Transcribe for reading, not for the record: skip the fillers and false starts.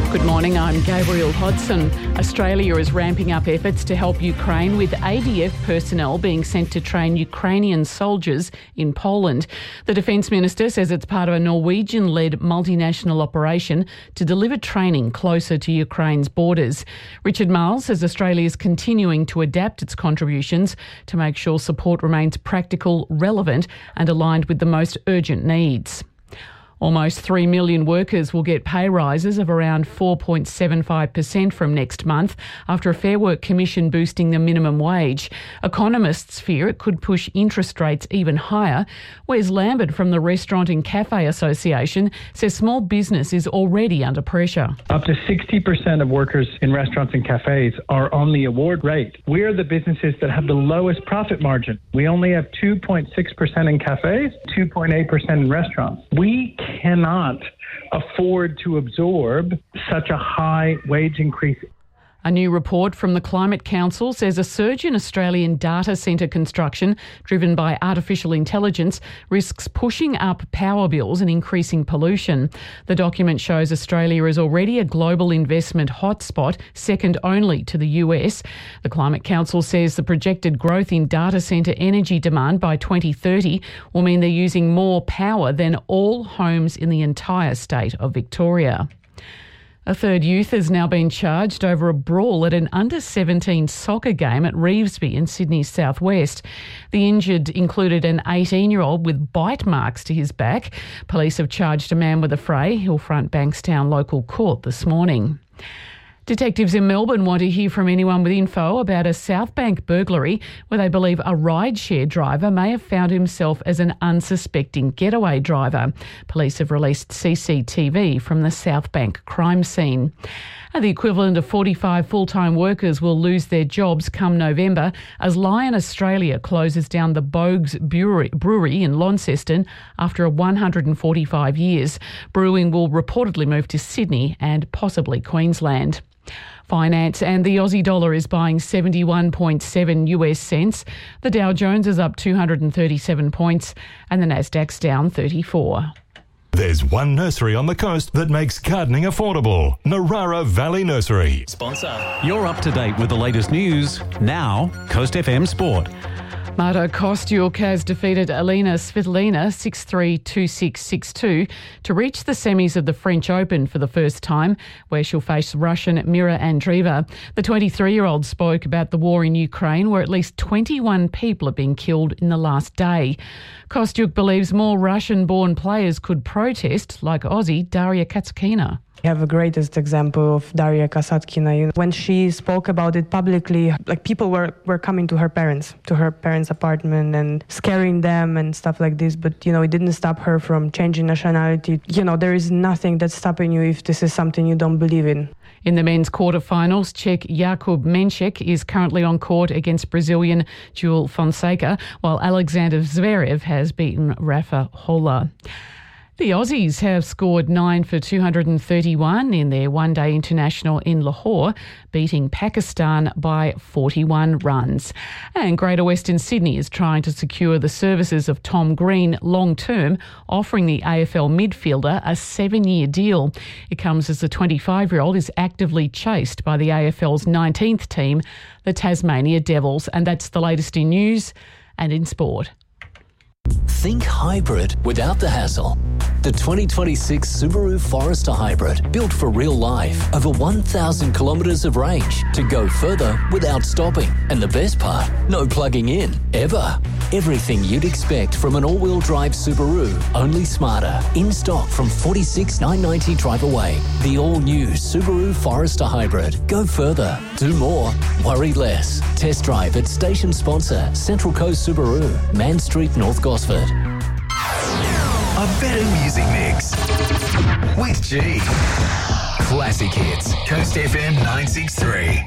Good morning, I'm Gabriel Hodson. Australia is ramping up efforts to help Ukraine, with ADF personnel being sent to train Ukrainian soldiers in Poland. The Defence Minister says it's part of a Norwegian-led multinational operation to deliver training closer to Ukraine's borders. Richard Marles says Australia is continuing to adapt its contributions to make sure support remains practical, relevant and aligned with the most urgent needs. Almost 3 million workers will get pay rises of around 4.75% from next month after a Fair Work Commission boosting the minimum wage. Economists fear it could push interest rates even higher. Wes Lambert from the Restaurant and Cafe Association says small business is already under pressure. Up to 60% of workers in restaurants and cafes are on the award rate. We're the businesses that have the lowest profit margin. We only have 2.6% in cafes, 2.8% in restaurants. We cannot afford to absorb such a high wage increase. A new report from the Climate Council says a surge in Australian data centre construction driven by artificial intelligence risks pushing up power bills and increasing pollution. The document shows Australia is already a global investment hotspot, second only to the US. The Climate Council says the projected growth in data centre energy demand by 2030 will mean they're using more power than all homes in the entire state of Victoria. A third youth has now been charged over a brawl at an under-17 soccer game at Revesby in Sydney's southwest. The injured included an 18-year-old with bite marks to his back. Police have charged a man with a fray. He'll front Bankstown local court this morning. Detectives in Melbourne want to hear from anyone with info about a South Bank burglary where they believe a rideshare driver may have found himself as an unsuspecting getaway driver. Police have released CCTV from the South Bank crime scene. The equivalent of 45 full-time workers will lose their jobs come November as Lion Australia closes down the Bogues Brewery in Launceston after 145 years. Brewing will reportedly move to Sydney and possibly Queensland. Finance, and the Aussie dollar is buying 71.7 US cents. The Dow Jones is up 237 points and the Nasdaq's down 34. There's one nursery on the coast that makes gardening affordable. Narara Valley Nursery. Sponsor. You're up to date with the latest news. Now, Coast FM Sport. Marta Kostyuk has defeated Elena Svitolina 6-3, 2-6, 6-2 to reach the semis of the French Open for the first time, where she'll face Russian Mira Andreeva. The 23-year-old spoke about the war in Ukraine, where at least 21 people have been killed in the last day. Kostyuk believes more Russian-born players could protest, like Aussie Daria Kasatkina. I have a greatest example of Daria Kasatkina. When she spoke about it publicly, like people were coming to her parents' apartment and scaring them and stuff like this. But, it didn't stop her from changing nationality. There is nothing that's stopping you if this is something you don't believe in. In the men's quarterfinals, Czech Jakub Menchik is currently on court against Brazilian Joel Fonseca, while Alexander Zverev has beaten Rafa Hola. The Aussies have scored 9 for 231 in their one-day international in Lahore, beating Pakistan by 41 runs. And Greater Western Sydney is trying to secure the services of Tom Green long-term, offering the AFL midfielder a 7-year deal. It comes as the 25-year-old is actively chased by the AFL's 19th team, the Tasmania Devils. And that's the latest in news and in sport. Think hybrid without the hassle. The 2026 Subaru Forester Hybrid, built for real life. Over 1,000 kilometres of range to go further without stopping. And the best part, no plugging in, ever. Everything you'd expect from an all-wheel drive Subaru, only smarter. In stock from $46,990 drive away. The all-new Subaru Forester Hybrid. Go further, do more, worry less. Test drive at station sponsor Central Coast Subaru, Man Street, North Gosford. A better music mix with G. Classic hits, Coast FM 963.